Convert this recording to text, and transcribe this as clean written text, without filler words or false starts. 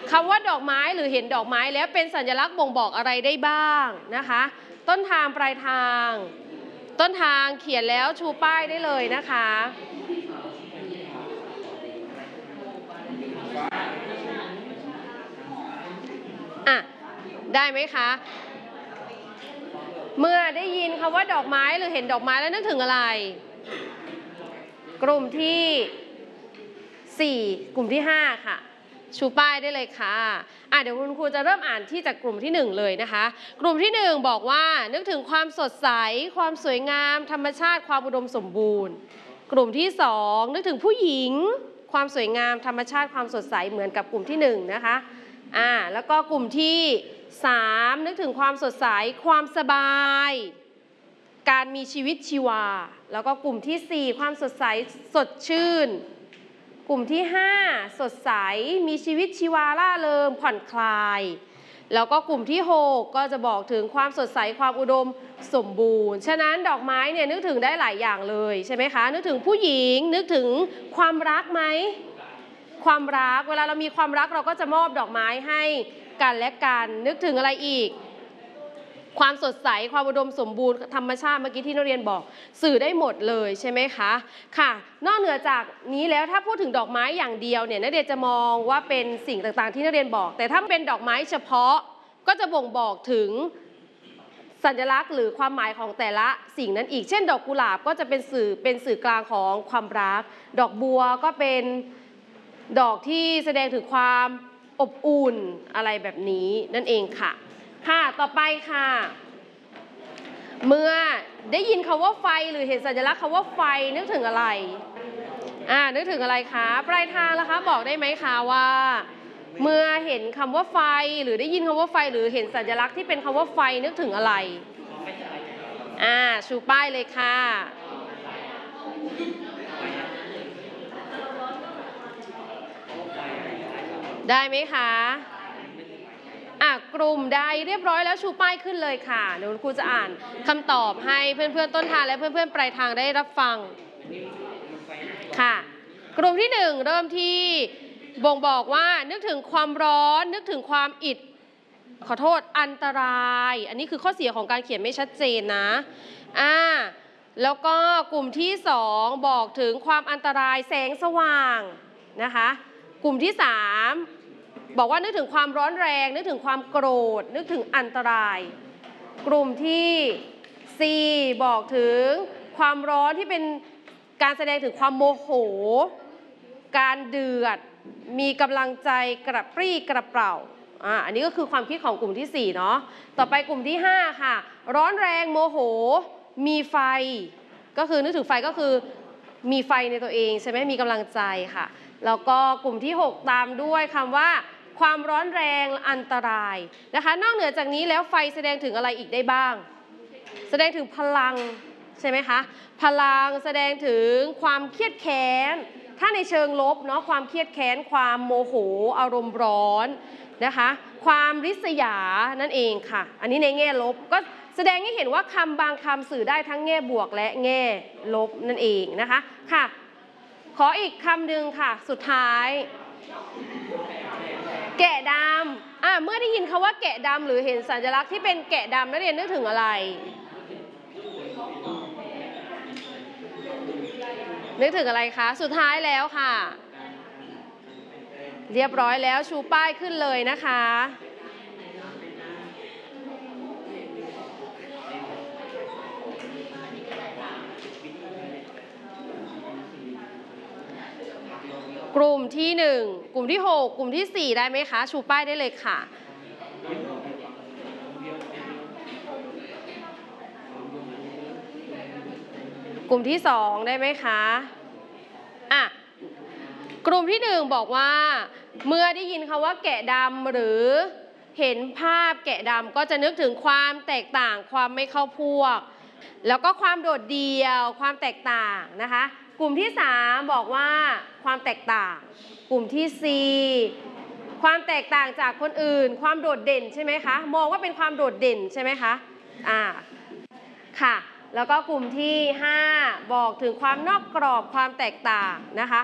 คำว่าดอกไม้หรือเห็นดอกไม้แล้วเป็นสัญลักษณ์บ่งบอกอะไรได้บ้างนะคะต้นทางปลายทางต้นทางเขียนแล้วชูป้ายได้เลยนะคะได้ไหมคะเมื่อได้ยินคำว่าดอกไม้หรือเห็นดอกไม้แล้วนึกถึงอะไรกลุ่มที่4กลุ่มที่5ค่ะชูป้ายได้เลยค่ะเดี๋ยวคุณครูจะเริ่มอ่านที่จากกลุ่มที่1เลยนะคะกลุ่มที่1บอกว่านึกถึงความสดใสความสวยงามธรรมชาติความอุดมสมบูรณ์กลุ่มที่2นึกถึงผู้หญิงความสวยงามธรรมชาติความสดใสเหมือนกับกลุ่มที่1นะคะแล้วก็กลุ่มที่3นึกถึงความสดใสความสบายการมีชีวิตชีวาแล้วก็กลุ่มที่4ความสดใสสดชื่นกลุ่มที่5สดใสมีชีวิตชีวาร่าเริงผ่อนคลายแล้วก็กลุ่มที่6ก็จะบอกถึงความสดใสความอุดมสมบูรณ์ฉะนั้นดอกไม้เนี่ยนึกถึงได้หลายอย่างเลยใช่ไหมคะนึกถึงผู้หญิงนึกถึงความรักไหมความรักเวลาเรามีความรักเราก็จะมอบดอกไม้ให้กันและกันนึกถึงอะไรอีกความสดใสความอุดมสมบูรณ์ธรรมชาติเมื่อกี้ที่นักเรียนบอกสื่อได้หมดเลยใช่ไหมคะค่ะนอกเหนือจากนี้แล้วถ้าพูดถึงดอกไม้อย่างเดียวเนี่ยนักเรียนจะมองว่าเป็นสิ่งต่างๆที่นักเรียนบอกแต่ถ้าเป็นดอกไม้เฉพาะก็จะบ่งบอกถึงสัญลักษณ์หรือความหมายของแต่ละสิ่งนั้นอีกเช่นดอกกุหลาบก็จะเป็นสื่อกลางของความรักดอกบัวก็เป็นดอกที่แสดงถึงความอบอุ่นอะไรแบบนี้นั่นเองค่ะต่อไปค่ะเมื่อได้ยินคำว่าไฟหรือเห็นสัญลักษณ์คำว่าไฟนึกถึงอะไรนึกถึงอะไรคะปลายทางล่ะคะบอกได้ไหมคะว่าเมื่อเห็นคำว่าไฟหรือได้ยินคำว่าไฟหรือเห็นสัญลักษณ์ที่เป็นคำว่าไฟนึกถึงอะไรชูป้ายเลยค่ะได้ไหมคะกลุ่มใดเรียบร้อยแล้วชูป้ายขึ้นเลยค่ะเดี๋ยวครูจะอ่านคำตอบให้เพื่อนๆต้นทางและเพื่อนๆปลายทางได้รับฟังค่ะกลุ่มที่1เริ่มที่บ่งบอกว่านึกถึงความร้อนนึกถึงความอันตรายอันนี้คือข้อเสียของการเขียนไม่ชัดเจนนะแล้วก็กลุ่มที่2บอกถึงความอันตรายแสงสว่างนะคะกลุ่มที่3บอกว่านึกถึงความร้อนแรงนึกถึงความโกรธนึกถึงอันตรายกลุ่มที่4บอกถึงความร้อนที่เป็นการแสดงถึงความโมโหการเดือดมีกำลังใจกระปรี้กระเปร่าอันนี้ก็คือความคิดของกลุ่มที่4เนาะต่อไปกลุ่มที่5ค่ะร้อนแรงโมโหมีไฟก็คือนึกถึงไฟก็คือมีไฟในตัวเองใช่ไหมมีกำลังใจค่ะแล้วก็กลุ่มที่6ตามด้วยคำว่าความร้อนแรงอันตรายนะคะนอกเหนือจากนี้แล้วไฟแสดงถึงอะไรอีกได้บ้างแสดงถึงพลังใช่ไหมคะพลังแสดงถึงความเครียดแค้นถ้าในเชิงลบเนาะความเครียดแค้นความโมโหอารมณ์ร้อนนะคะความริษยานั่นเองค่ะอันนี้ในแง่ลบก็แสดงให้เห็นว่าคำบางคำสื่อได้ทั้งแง่บวกและแง่ลบนั่นเองนะคะค่ะขออีกคำหนึ่งค่ะสุดท้ายแกะดำเมื่อได้ยินคำว่าแกะดำหรือเห็นสัญลักษณ์ที่เป็นแกะดำนักเรียนนึกถึงอะไรนึกถึงอะไรคะสุดท้ายแล้วค่ะเรียบร้อยแล้วชูป้ายขึ้นเลยนะคะกลุ่มที่1กลุ่มที่6กลุ่มที่4ได้ไหมคะชูป้ายได้เลยค่ะกลุ่มที่2ได้ไหมคะกลุ่มที่1บอกว่าเมื่อได้ยินคำว่าแกะดำหรือเห็นภาพแกะดำก็จะนึกถึงความแตกต่างความไม่เข้าพวกแล้วก็ความโดดเดี่ยวความแตกต่างนะคะกลุ่มที่3บอกว่าความแตกต่างกลุ่มที่4ความแตกต่างจากคนอื่นความโดดเด่นใช่ไหมคะมองว่าเป็นความโดดเด่นใช่ไหมคะค่ะแล้วก็กลุ่มที่5บอกถึงความนอกกรอบความแตกต่างนะคะ